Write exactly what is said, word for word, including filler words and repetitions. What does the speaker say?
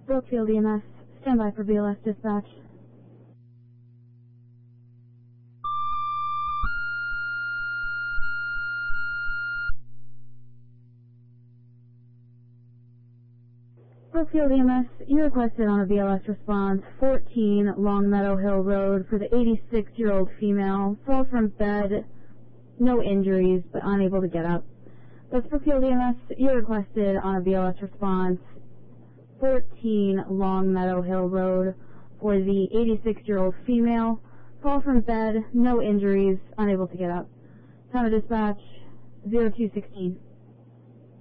Brookfield E M S, stand by for B L S dispatch. Brookfield E M S, you requested on a B L S response, fourteen Long Meadow Hill Road for the eighty-six-year-old female, fell from bed, no injuries, but unable to get up. That's Brookfield E M S, you requested on a B L S response, fourteen Long Meadow Hill Road for the eighty-six-year-old female, fall from bed, no injuries, unable to get up. Time of dispatch, zero two sixteen.